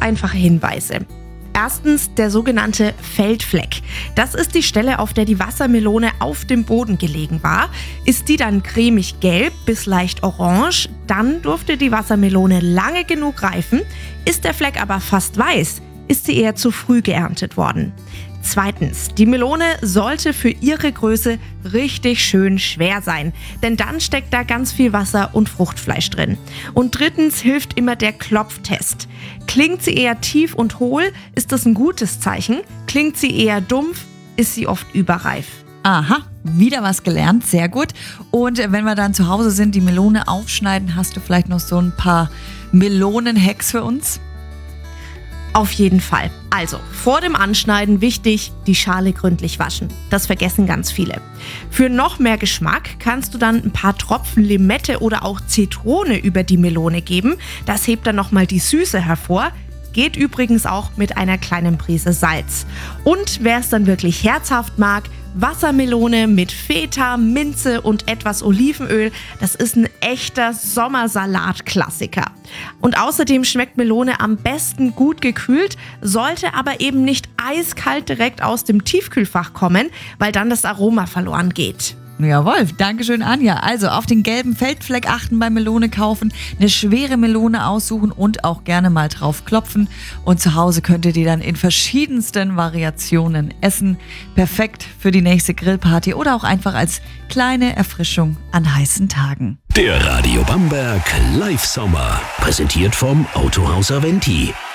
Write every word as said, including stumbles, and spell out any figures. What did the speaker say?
einfache Hinweise. Erstens der sogenannte Feldfleck. Das ist die Stelle, auf der die Wassermelone auf dem Boden gelegen war. Ist die dann cremig gelb bis leicht orange, dann durfte die Wassermelone lange genug reifen. Ist der Fleck aber fast weiß, ist sie eher zu früh geerntet worden. Zweitens, die Melone sollte für ihre Größe richtig schön schwer sein, denn dann steckt da ganz viel Wasser und Fruchtfleisch drin. Und drittens hilft immer der Klopftest. Klingt sie eher tief und hohl, ist das ein gutes Zeichen. Klingt sie eher dumpf, ist sie oft überreif. Aha, wieder was gelernt, sehr gut. Und wenn wir dann zu Hause sind, die Melone aufschneiden, hast du vielleicht noch so ein paar Melonen-Hacks für uns? Auf jeden Fall. Also, vor dem Anschneiden wichtig, die Schale gründlich waschen. Das vergessen ganz viele. Für noch mehr Geschmack kannst du dann ein paar Tropfen Limette oder auch Zitrone über die Melone geben. Das hebt dann nochmal die Süße hervor. Geht übrigens auch mit einer kleinen Prise Salz. Und wer es dann wirklich herzhaft mag, Wassermelone mit Feta, Minze und etwas Olivenöl. Das ist ein echter Sommersalat-Klassiker. Und außerdem schmeckt Melone am besten gut gekühlt, sollte aber eben nicht eiskalt direkt aus dem Tiefkühlfach kommen, weil dann das Aroma verloren geht. Jawohl, Dankeschön Anja. Also auf den gelben Feldfleck achten beim Melone kaufen, eine schwere Melone aussuchen und auch gerne mal drauf klopfen. Und zu Hause könnt ihr die dann in verschiedensten Variationen essen. Perfekt für die nächste Grillparty oder auch einfach als kleine Erfrischung an heißen Tagen. Der Radio Bamberg Live Sommer, präsentiert vom Autohaus Aventi.